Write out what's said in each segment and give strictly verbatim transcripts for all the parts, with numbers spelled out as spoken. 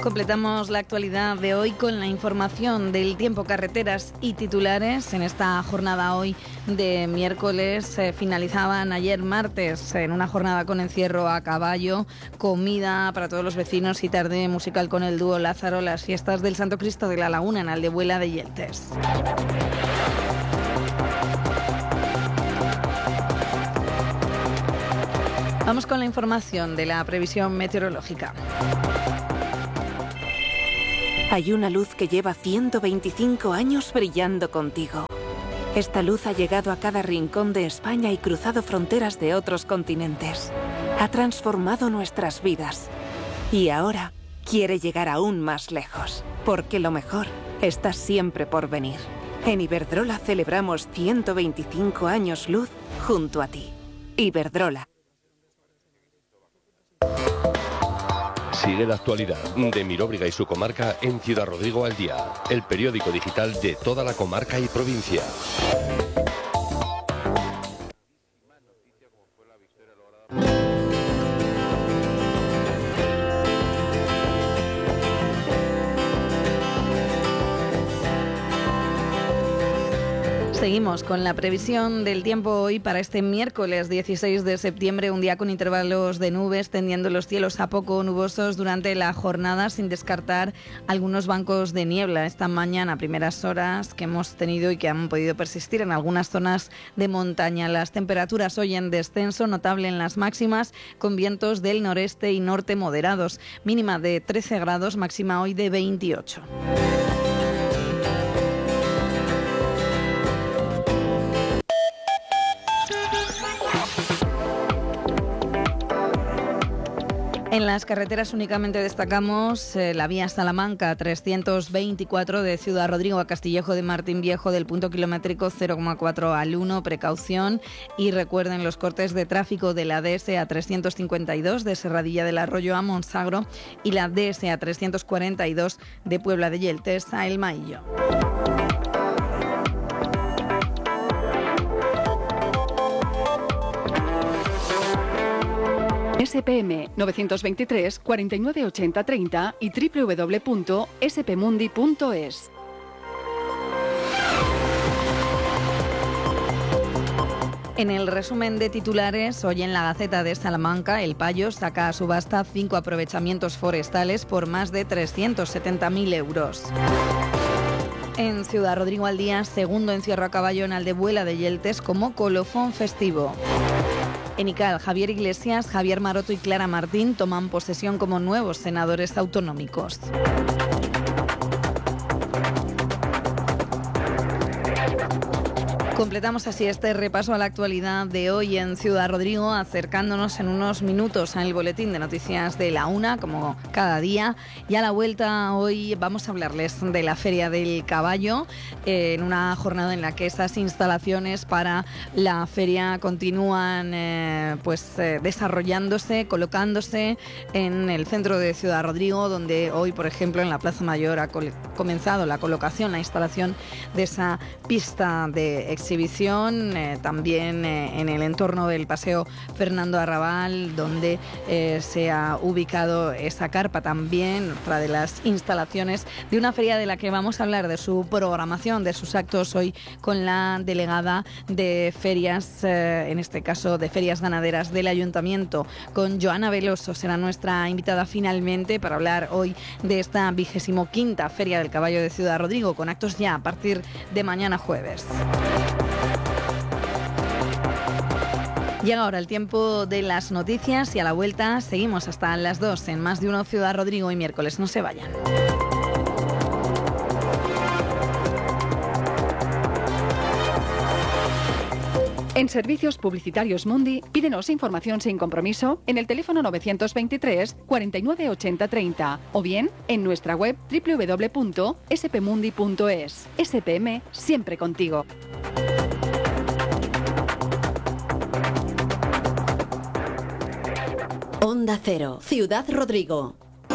Completamos la actualidad de hoy con la información del tiempo, carreteras y titulares. En esta jornada hoy de miércoles eh, finalizaban ayer martes en una jornada con encierro a caballo, comida para todos los vecinos y tarde musical con el dúo Lázaro, las fiestas del Santo Cristo de la Laguna en Aldebuela de Yeltes. Vamos con la información de la previsión meteorológica. Hay una luz que lleva ciento veinticinco años brillando contigo. Esta luz ha llegado a cada rincón de España y cruzado fronteras de otros continentes. Ha transformado nuestras vidas. Y ahora quiere llegar aún más lejos, porque lo mejor está siempre por venir. En Iberdrola celebramos ciento veinticinco años luz junto a ti. Iberdrola. Sigue la actualidad de Miróbriga y su comarca en Ciudad Rodrigo al Día, el periódico digital de toda la comarca y provincia. Seguimos con la previsión del tiempo hoy para este miércoles dieciséis de septiembre, un día con intervalos de nubes tendiendo los cielos a poco nubosos durante la jornada, sin descartar algunos bancos de niebla esta mañana, primeras horas que hemos tenido y que han podido persistir en algunas zonas de montaña. Las temperaturas hoy en descenso notable en las máximas, con vientos del noreste y norte moderados, mínima de trece grados, máxima hoy de veintiocho. En las carreteras únicamente destacamos eh, la vía Salamanca trescientos veinticuatro de Ciudad Rodrigo a Castillejo de Martín Viejo del punto kilométrico cero coma cuatro al uno, precaución, y recuerden los cortes de tráfico de la D S A trescientos cincuenta y dos de Serradilla del Arroyo a Monsagro y la D S A trescientos cuarenta y dos de Puebla de Yeltes a El Maillo. S P M novecientos veintitrés cuarenta y nueve ochenta treinta y doble u doble u doble u punto s p mundi punto es. En el resumen de titulares, hoy en la Gaceta de Salamanca, El Payo saca a subasta cinco aprovechamientos forestales por más de trescientos setenta mil euros. En Ciudad Rodrigo al Día, segundo encierro a caballo en Aldebuela de Yeltes como colofón festivo. En Ical, Javier Iglesias, Javier Maroto y Clara Martín toman posesión como nuevos senadores autonómicos. Completamos así este repaso a la actualidad de hoy en Ciudad Rodrigo, acercándonos en unos minutos al boletín de noticias de la una, como cada día. Y a la vuelta hoy vamos a hablarles de la Feria del Caballo, eh, en una jornada en la que esas instalaciones para la feria continúan eh, pues eh, desarrollándose, colocándose en el centro de Ciudad Rodrigo, donde hoy, por ejemplo, en la Plaza Mayor ha comenzado la colocación, la instalación de esa pista de exhibición. exhibición, eh, también eh, en el entorno del Paseo Fernando Arrabal, donde eh, se ha ubicado esa carpa, también otra de las instalaciones de una feria de la que vamos a hablar, de su programación, de sus actos hoy con la delegada de ferias, eh, en este caso de ferias ganaderas del Ayuntamiento, con Joana Veloso, será nuestra invitada finalmente para hablar hoy de esta vigésimo quinta Feria del Caballo de Ciudad Rodrigo, con actos ya a partir de mañana jueves. Llega ahora el tiempo de las noticias y a la vuelta seguimos hasta las dos en Más de Uno Ciudad Rodrigo y miércoles. No se vayan. En Servicios Publicitarios Mundi, pídenos información sin compromiso en el teléfono novecientos veintitrés cuarenta y nueve ochenta treinta o bien en nuestra web doble u doble u doble u punto s p mundi punto es. S P M, siempre contigo. Onda Cero, Ciudad Rodrigo.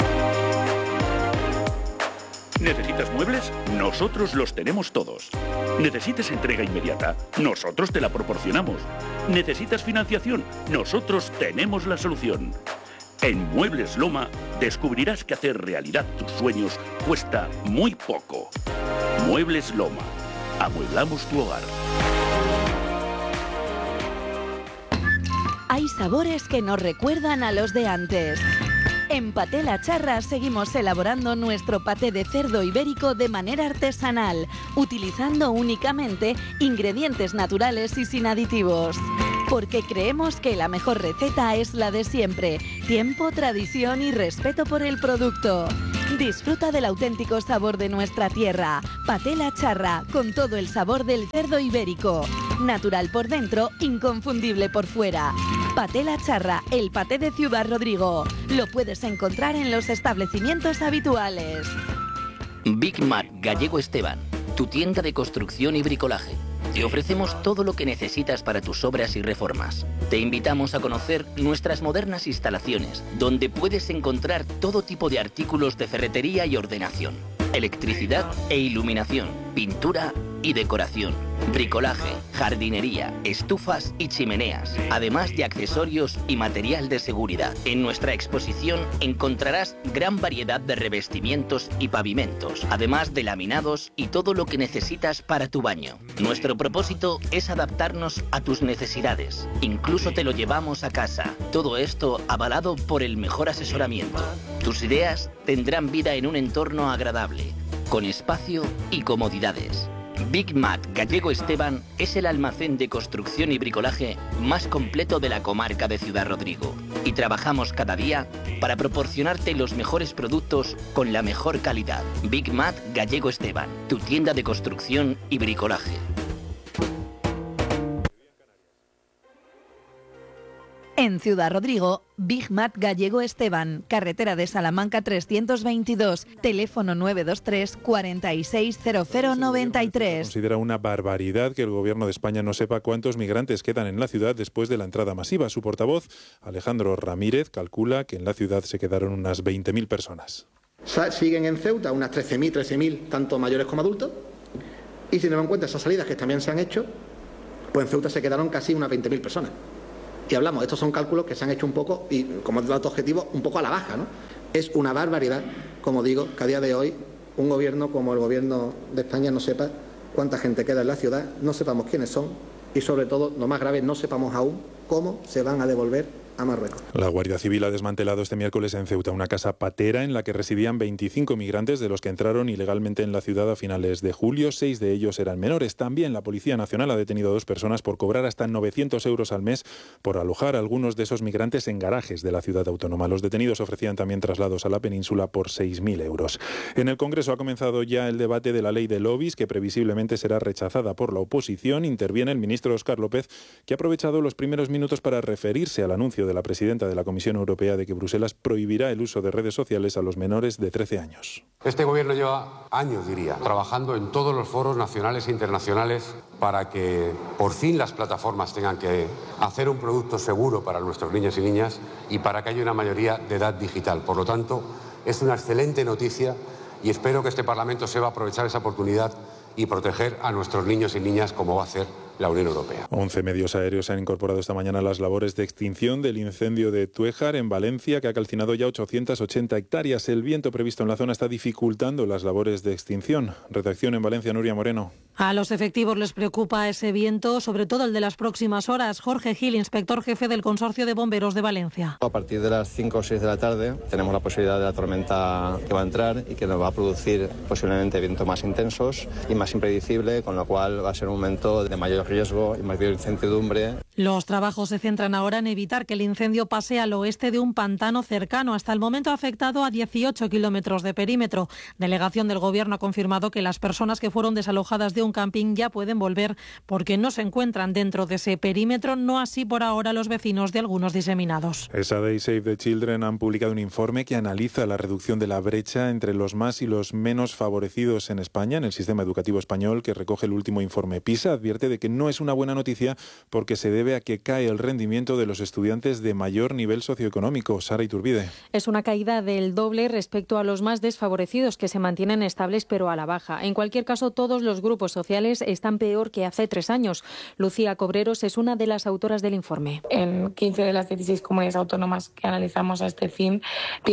¿Necesitas muebles? Nosotros los tenemos todos. ¿Necesitas entrega inmediata? Nosotros te la proporcionamos. ¿Necesitas financiación? Nosotros tenemos la solución. En Muebles Loma descubrirás que hacer realidad tus sueños cuesta muy poco. Muebles Loma. Amueblamos tu hogar. Hay sabores que nos recuerdan a los de antes. En Paté La Charra seguimos elaborando nuestro paté de cerdo ibérico de manera artesanal, utilizando únicamente ingredientes naturales y sin aditivos. Porque creemos que la mejor receta es la de siempre: tiempo, tradición y respeto por el producto. Disfruta del auténtico sabor de nuestra tierra. Paté La Charra, con todo el sabor del cerdo ibérico. Natural por dentro, inconfundible por fuera. Paté La Charra, el paté de Ciudad Rodrigo. Lo puedes encontrar en los establecimientos habituales. Big Mat Gallego Esteban, tu tienda de construcción y bricolaje. Te ofrecemos todo lo que necesitas para tus obras y reformas. Te invitamos a conocer nuestras modernas instalaciones, donde puedes encontrar todo tipo de artículos de ferretería y ordenación, electricidad e iluminación, pintura y decoración, bricolaje, jardinería, estufas y chimeneas, además de accesorios y material de seguridad. En nuestra exposición encontrarás gran variedad de revestimientos y pavimentos, además de laminados y todo lo que necesitas para tu baño. Nuestro propósito es adaptarnos a tus necesidades. Incluso te lo llevamos a casa. Todo esto avalado por el mejor asesoramiento. Tus ideas tendrán vida en un entorno agradable, con espacio y comodidades. Big Mat Gallego Esteban es el almacén de construcción y bricolaje más completo de la comarca de Ciudad Rodrigo. Y trabajamos cada día para proporcionarte los mejores productos con la mejor calidad. Big Mat Gallego Esteban, tu tienda de construcción y bricolaje. En Ciudad Rodrigo, Big Mat Gallego Esteban, carretera de Salamanca trescientos veintidós, teléfono nueve dos tres, cuarenta y seis, cero cero noventa y tres. Considera una barbaridad que el gobierno de España no sepa cuántos migrantes quedan en la ciudad después de la entrada masiva. Su portavoz, Alejandro Ramírez, calcula que en la ciudad se quedaron unas veinte mil personas. Siguen en Ceuta unas trece mil, trece mil, tanto mayores como adultos. Y si tenemos en cuenta esas salidas que también se han hecho, pues en Ceuta se quedaron casi unas veinte mil personas. Y hablamos, estos son cálculos que se han hecho un poco, y como dato objetivo, un poco a la baja, ¿no? Es una barbaridad, como digo, que a día de hoy un gobierno como el gobierno de España no sepa cuánta gente queda en la ciudad, no sepamos quiénes son y, sobre todo, lo más grave, no sepamos aún cómo se van a devolver a Marruecos. La Guardia Civil ha desmantelado este miércoles en Ceuta una casa patera en la que residían veinticinco migrantes, de los que entraron ilegalmente en la ciudad a finales de julio. Seis de ellos eran menores. También la Policía Nacional ha detenido a dos personas por cobrar hasta novecientos euros al mes por alojar a algunos de esos migrantes en garajes de la ciudad autónoma. Los detenidos ofrecían también traslados a la península por seis mil euros. En el Congreso ha comenzado ya el debate de la ley de lobbies, que previsiblemente será rechazada por la oposición. Interviene el ministro Óscar López, que ha aprovechado los primeros minutos para referirse al anuncio de la presidenta de la Comisión Europea de que Bruselas prohibirá el uso de redes sociales a los menores de trece años. Este gobierno lleva años, diría, trabajando en todos los foros nacionales e internacionales para que por fin las plataformas tengan que hacer un producto seguro para nuestros niños y niñas y para que haya una mayoría de edad digital. Por lo tanto, es una excelente noticia y espero que este Parlamento sepa aprovechar esa oportunidad y proteger a nuestros niños y niñas como va a hacer la Unión Europea. once medios aéreos se han incorporado esta mañana a las labores de extinción del incendio de Tuéjar, en Valencia, que ha calcinado ya ochocientas ochenta hectáreas. El viento previsto en la zona está dificultando las labores de extinción. Redacción en Valencia, Nuria Moreno. A los efectivos les preocupa ese viento, sobre todo el de las próximas horas. Jorge Gil, inspector jefe del Consorcio de Bomberos de Valencia. A partir de las cinco o seis de la tarde tenemos la posibilidad de la tormenta que va a entrar y que nos va a producir posiblemente vientos más intensos y más impredecible, con lo cual va a ser un momento de mayor riesgo y mayor incertidumbre. Los trabajos se centran ahora en evitar que el incendio pase al oeste de un pantano cercano. Hasta el momento ha afectado a dieciocho kilómetros de perímetro. Delegación del Gobierno ha confirmado que las personas que fueron desalojadas de un camping ya pueden volver porque no se encuentran dentro de ese perímetro, no así por ahora los vecinos de algunos diseminados. S A D y Save the Children han publicado un informe que analiza la reducción de la brecha entre los más y los menos favorecidos en España en el sistema educativo español, que recoge el último informe PISA. Advierte de que no es una buena noticia porque se debe debe a que cae el rendimiento de los estudiantes de mayor nivel socioeconómico. Sara Iturbide. Es una caída del doble respecto a los más desfavorecidos, que se mantienen estables pero a la baja. En cualquier caso, todos los grupos sociales están peor que hace tres años. Lucía Cobreros es una de las autoras del informe. En quince de las dieciséis comunidades autónomas que analizamos a este fin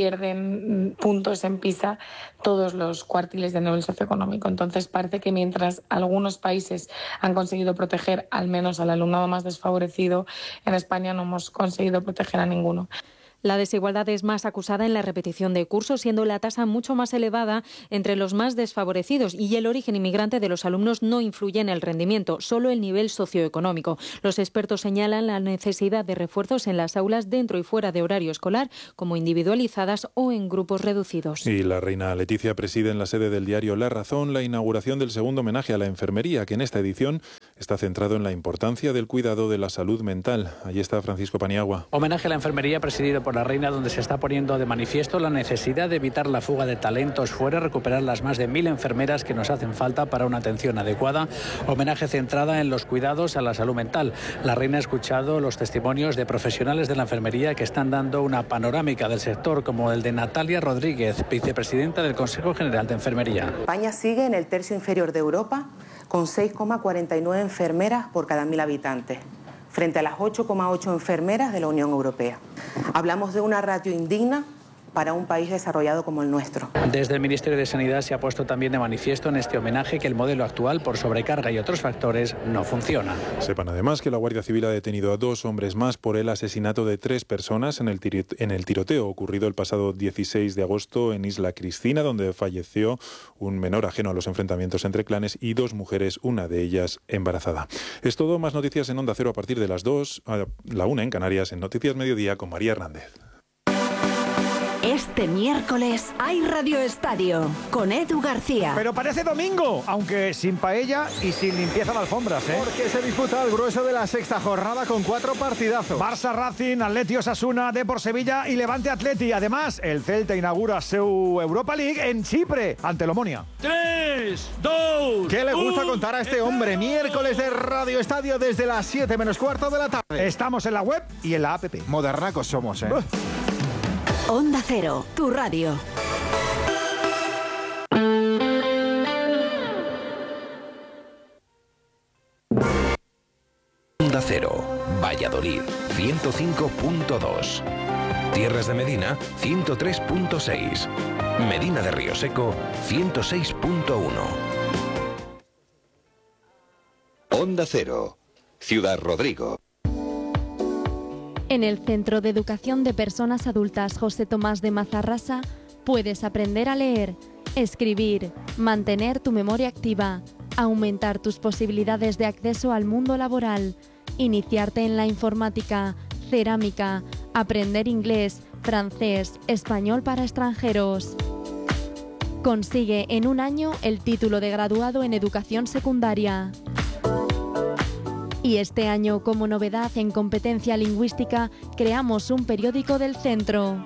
pierden puntos en PISA todos los cuartiles de nivel socioeconómico. Entonces parece que mientras algunos países han conseguido proteger al menos al alumnado más desfavorecido, en España no hemos conseguido proteger a ninguno. La desigualdad es más acusada en la repetición de cursos, siendo la tasa mucho más elevada entre los más desfavorecidos, y el origen inmigrante de los alumnos no influye en el rendimiento, solo el nivel socioeconómico. Los expertos señalan la necesidad de refuerzos en las aulas dentro y fuera de horario escolar, como individualizadas o en grupos reducidos. Y la reina Leticia preside en la sede del diario La Razón la inauguración del segundo homenaje a la enfermería, que en esta edición está centrado en la importancia del cuidado de la salud mental. Allí está Francisco Paniagua. Homenaje a la enfermería presidido por por la reina, donde se está poniendo de manifiesto la necesidad de evitar la fuga de talentos fuera, recuperar las más de mil enfermeras que nos hacen falta para una atención adecuada. Homenaje centrada en los cuidados a la salud mental. La reina ha escuchado los testimonios de profesionales de la enfermería que están dando una panorámica del sector, como el de Natalia Rodríguez, vicepresidenta del Consejo General de Enfermería. España sigue en el tercio inferior de Europa, con seis coma cuarenta y nueve enfermeras por cada mil habitantes, frente a las ocho coma ocho enfermeras de la Unión Europea. Hablamos de una ratio indigna para un país desarrollado como el nuestro. Desde el Ministerio de Sanidad se ha puesto también de manifiesto en este homenaje que el modelo actual, por sobrecarga y otros factores, no funciona. Sepan además que la Guardia Civil ha detenido a dos hombres más por el asesinato de tres personas en el, en el tiroteo ocurrido el pasado dieciséis de agosto en Isla Cristina, donde falleció un menor ajeno a los enfrentamientos entre clanes y dos mujeres, una de ellas embarazada. Es todo, más noticias en Onda Cero a partir de las dos, a la una en Canarias, en Noticias Mediodía con María Hernández. Este miércoles hay Radio Estadio con Edu García. Pero parece domingo, aunque sin paella y sin limpieza de alfombras, ¿eh? Porque se disputa el grueso de la sexta jornada con cuatro partidazos. Barça Racing, Atleti Osasuna, Depor Sevilla y Levante Atleti. Además, el Celta inaugura su Europa League en Chipre, ante el Omonia. ¡Tres, dos, ¿Qué le gusta un, contar a este hombre? Miércoles de Radio Estadio desde las siete menos cuarto de la tarde. Estamos en la web y en la app. Modernacos somos, ¿eh? Uh. Onda Cero, tu radio. Onda Cero, Valladolid, ciento cinco punto dos. Tierras de Medina, ciento tres punto seis. Medina de Río Seco, ciento seis punto uno. Onda Cero, Ciudad Rodrigo. En el Centro de Educación de Personas Adultas José Tomás de Mazarrasa puedes aprender a leer, escribir, mantener tu memoria activa, aumentar tus posibilidades de acceso al mundo laboral, iniciarte en la informática, cerámica, aprender inglés, francés, español para extranjeros. Consigue en un año el título de graduado en educación secundaria. Y este año, como novedad en competencia lingüística, creamos un periódico del centro.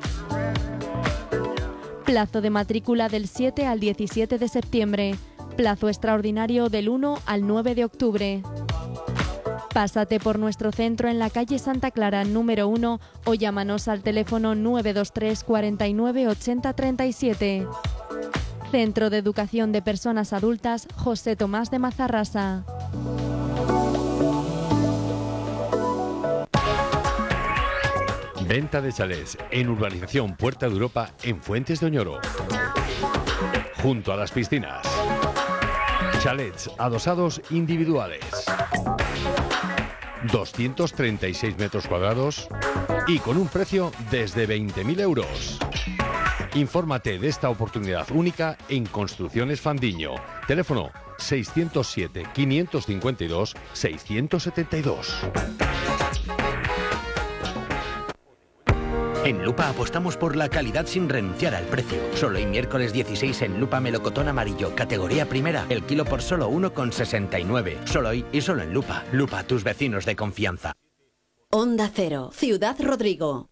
Plazo de matrícula del siete al diecisiete de septiembre. Plazo extraordinario del uno al nueve de octubre. Pásate por nuestro centro en la calle Santa Clara, número uno, o llámanos al teléfono nueve dos tres, cuarenta y nueve, ochenta, treinta y siete. Centro de Educación de Personas Adultas José Tomás de Mazarrasa. Venta de chalés en Urbanización Puerta de Europa en Fuentes de Oñoro. Junto a las piscinas. Chalets adosados individuales. doscientos treinta y seis metros cuadrados y con un precio desde veinte mil euros. Infórmate de esta oportunidad única en Construcciones Fandiño. Teléfono seiscientos siete, quinientos cincuenta y dos, seiscientos setenta y dos. En Lupa apostamos por la calidad sin renunciar al precio. Solo el miércoles dieciséis en Lupa melocotón amarillo, categoría primera, el kilo por solo uno con sesenta y nueve. Solo hoy y solo en Lupa. Lupa, tus vecinos de confianza. Onda Cero, Ciudad Rodrigo.